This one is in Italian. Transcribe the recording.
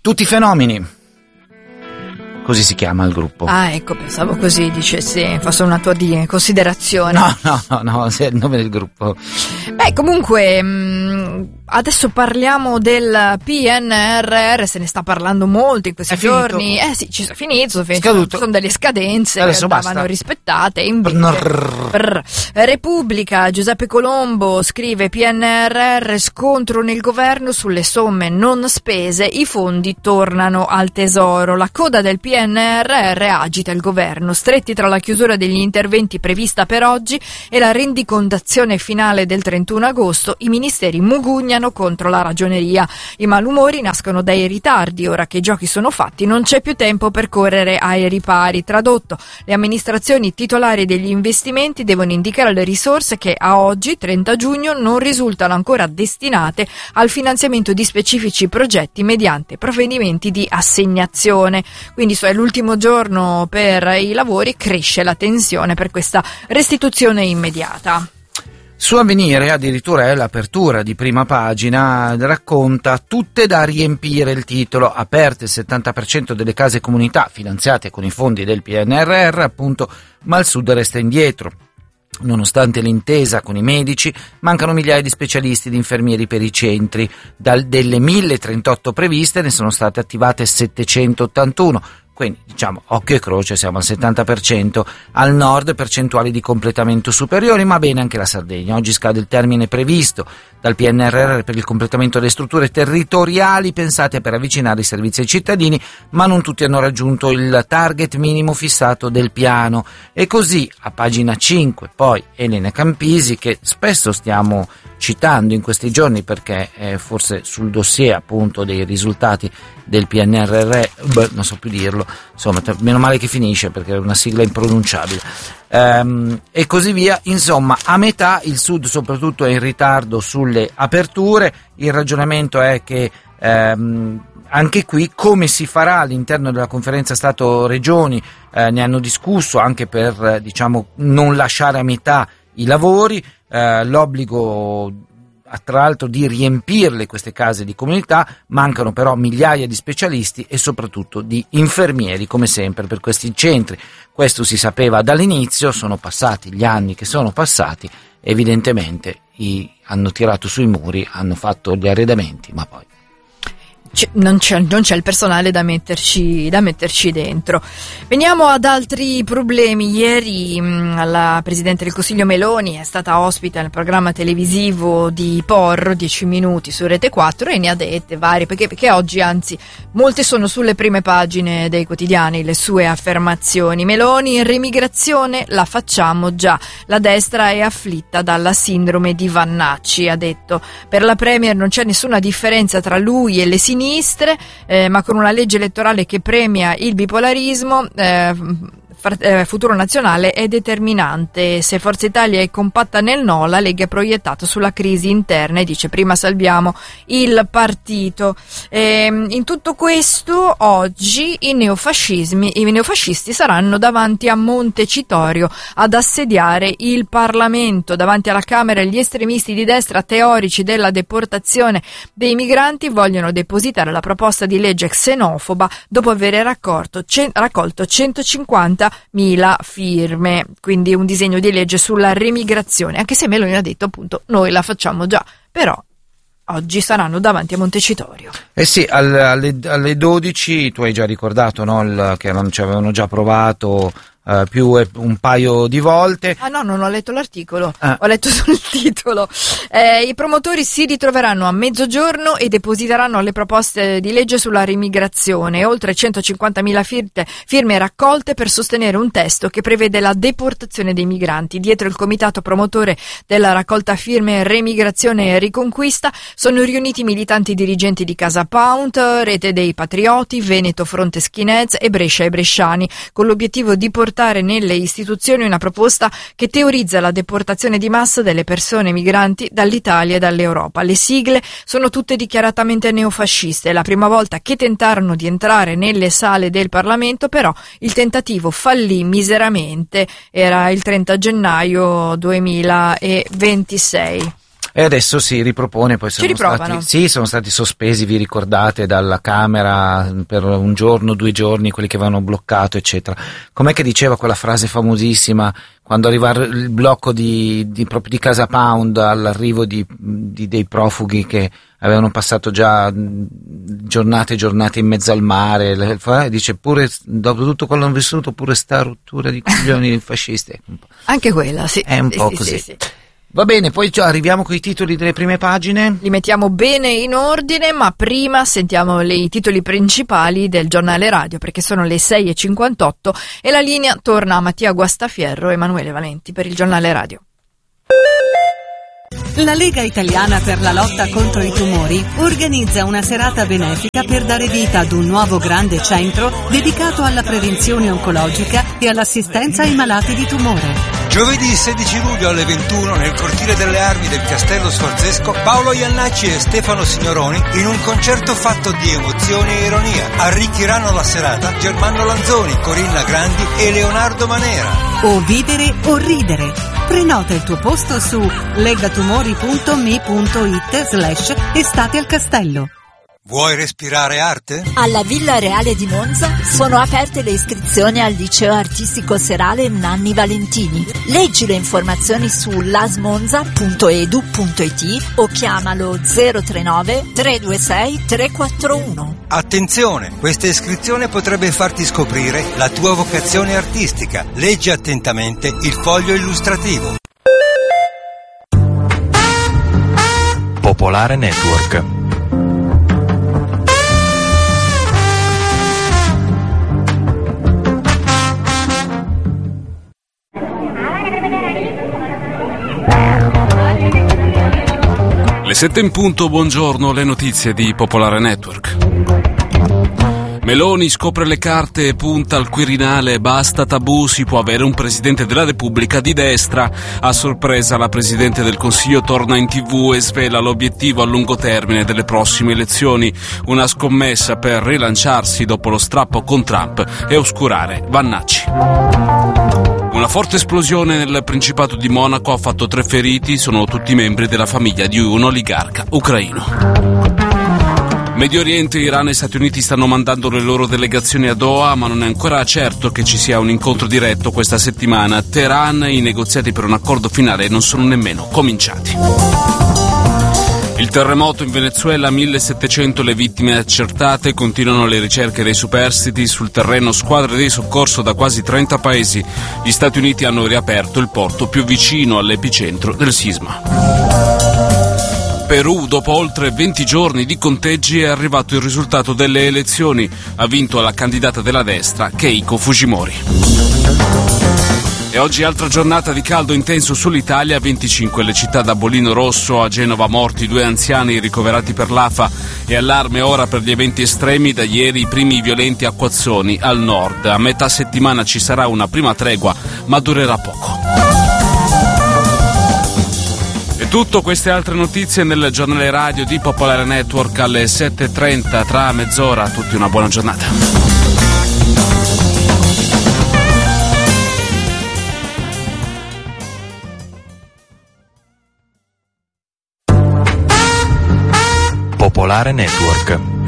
Tutti i fenomeni. Così si chiama il gruppo. Ah, ecco, pensavo così dicessi, fosse una tua considerazione. No, è il nome del gruppo. Beh, comunque, adesso parliamo del PNRR, se ne sta parlando molto in questi giorni. Sì, è finito. Sono delle scadenze adesso che andavano rispettate. Invece, Repubblica, Giuseppe Colombo scrive: PNRR, scontro nel governo sulle somme non spese, i fondi tornano al tesoro. La coda del PNRR agita il governo, stretti tra la chiusura degli interventi prevista per oggi e la rendicontazione finale del 31 agosto, i ministeri mugugnano contro la ragioneria. I malumori nascono dai ritardi, ora che i giochi sono fatti non c'è più tempo per correre ai ripari. Tradotto, le amministrazioni titolari degli investimenti devono indicare le risorse che a oggi, 30 giugno, non risultano ancora destinate al finanziamento di specifici progetti mediante provvedimenti di assegnazione. Quindi è l'ultimo giorno per i lavori, cresce la tensione per questa restituzione immediata. Su Avvenire addirittura è l'apertura di prima pagina, racconta tutte da riempire il titolo, aperte il 70% delle case comunità finanziate con i fondi del PNRR, appunto, ma il Sud resta indietro. Nonostante l'intesa con i medici, mancano migliaia di specialisti ed infermieri per i centri. Delle 1038 previste ne sono state attivate 781. Quindi, diciamo, occhio e croce, siamo al 70%, al nord percentuali di completamento superiori, ma bene anche la Sardegna. Oggi scade il termine previsto dal PNRR per il completamento delle strutture territoriali pensate per avvicinare i servizi ai cittadini, ma non tutti hanno raggiunto il target minimo fissato del piano. E così, a pagina 5, poi Elena Campisi, che spesso stiamo citando in questi giorni perché forse sul dossier appunto dei risultati del PNRR, non so più dirlo, insomma, meno male che finisce perché è una sigla impronunciabile, e così via. Insomma, a metà il Sud soprattutto è in ritardo sulle aperture. Il ragionamento è che anche qui, come si farà all'interno della conferenza Stato-Regioni, ne hanno discusso anche per non lasciare a metà i lavori, l'obbligo tra l'altro di riempirle queste case di comunità. Mancano però migliaia di specialisti e soprattutto di infermieri, come sempre, per questi centri. Questo si sapeva dall'inizio, sono passati gli anni che sono passati, evidentemente hanno tirato sui muri, hanno fatto gli arredamenti, ma poi non c'è il personale da metterci dentro. Veniamo ad altri problemi. Ieri la Presidente del Consiglio Meloni è stata ospite nel programma televisivo di Porro, 10 minuti su Rete 4, e ne ha dette varie, perché oggi anzi molte sono sulle prime pagine dei quotidiani le sue affermazioni. Meloni: in remigrazione la facciamo già, la destra è afflitta dalla sindrome di Vannacci, ha detto. Per la Premier non c'è nessuna differenza tra lui e le sinistre, ma con una legge elettorale che premia il bipolarismo, Futuro Nazionale è determinante. Se Forza Italia è compatta nel no, la Lega è proiettata sulla crisi interna e dice: prima salviamo il partito. In tutto questo, oggi i neofascisti saranno davanti a Montecitorio ad assediare il Parlamento. Davanti alla Camera gli estremisti di destra teorici della deportazione dei migranti vogliono depositare la proposta di legge xenofoba dopo aver raccolto 150.000 firme, quindi un disegno di legge sulla remigrazione, anche se Meloni ha detto appunto noi la facciamo già, però oggi saranno davanti a Montecitorio. Sì, alle 12 tu hai già ricordato, no, che ci avevano già provato più un paio di volte. Non ho letto l'articolo, ho letto solo il titolo. I promotori si ritroveranno a mezzogiorno e depositeranno le proposte di legge sulla remigrazione, oltre 150.000 firme raccolte per sostenere un testo che prevede la deportazione dei migranti. Dietro il comitato promotore della raccolta firme Remigrazione e Riconquista sono riuniti militanti dirigenti di Casa Pound, Rete dei Patrioti, Veneto Fronte Skinheads e Brescia e Bresciani, con l'obiettivo di portare nelle istituzioni una proposta che teorizza la deportazione di massa delle persone migranti dall'Italia e dall'Europa. Le sigle sono tutte dichiaratamente neofasciste. La prima volta che tentarono di entrare nelle sale del Parlamento, però, il tentativo fallì miseramente. Era il 30 gennaio 2026. E adesso si ripropone, poi sono stati sospesi, vi ricordate, dalla Camera per un giorno, 2 giorni, quelli che avevano bloccato, eccetera. Com'è che diceva quella frase famosissima, quando arriva il blocco proprio di Casa Pound all'arrivo dei profughi che avevano passato già giornate e giornate in mezzo al mare, dice pure, dopo tutto quello che hanno vissuto, pure sta rottura di coglioni fascisti. Anche quella, sì. È un po' così. Sì. Va bene, poi arriviamo con i titoli delle prime pagine. Li mettiamo bene in ordine, ma prima sentiamo i titoli principali del giornale radio, perché sono le 6:58 e la linea torna a Mattia Guastafierro e Emanuele Valenti per il giornale radio. La Lega Italiana per la lotta contro i tumori organizza una serata benefica per dare vita ad un nuovo grande centro dedicato alla prevenzione oncologica e all'assistenza ai malati di tumore. Giovedì 16 luglio alle 21 nel cortile delle armi del Castello Sforzesco, Paolo Iannacci e Stefano Signoroni in un concerto fatto di emozioni e ironia. Arricchiranno la serata Germano Lanzoni, Corinna Grandi e Leonardo Manera. O vivere o ridere. Prenota il tuo posto su legatumori.me.it/estate al castello. Vuoi respirare arte? Alla Villa Reale di Monza sono aperte le iscrizioni al liceo artistico serale Nanni Valentini. Leggi le informazioni su lasmonza.edu.it o chiamalo 039 326 341. Attenzione, questa iscrizione potrebbe farti scoprire la tua vocazione artistica. Leggi attentamente il foglio illustrativo. Popolare Network. Le 7 in punto, buongiorno, le notizie di Popolare Network. Meloni scopre le carte e punta al Quirinale, basta tabù, si può avere un Presidente della Repubblica di destra. A sorpresa la Presidente del Consiglio torna in TV e svela l'obiettivo a lungo termine delle prossime elezioni, una scommessa per rilanciarsi dopo lo strappo con Trump e oscurare Vannacci. Una forte esplosione nel Principato di Monaco ha fatto 3 feriti, sono tutti membri della famiglia di un oligarca ucraino. Medio Oriente, Iran e Stati Uniti stanno mandando le loro delegazioni a Doha, ma non è ancora certo che ci sia un incontro diretto questa settimana. A Teheran i negoziati per un accordo finale non sono nemmeno cominciati. Il terremoto in Venezuela, 1700 le vittime accertate, continuano le ricerche dei superstiti sul terreno, squadre di soccorso da quasi 30 paesi. Gli Stati Uniti hanno riaperto il porto più vicino all'epicentro del sisma. Perù, dopo oltre 20 giorni di conteggi, è arrivato il risultato delle elezioni. Ha vinto la candidata della destra, Keiko Fujimori. E oggi altra giornata di caldo intenso sull'Italia, 25 le città da Bolino Rosso a Genova, morti 2 anziani ricoverati per l'afa, e allarme ora per gli eventi estremi, da ieri i primi violenti acquazzoni al nord. A metà settimana ci sarà una prima tregua, ma durerà poco. E tutto, queste altre notizie nel giornale radio di Popolare Network alle 7:30, tra mezz'ora. A tutti una buona giornata. Popolare Network.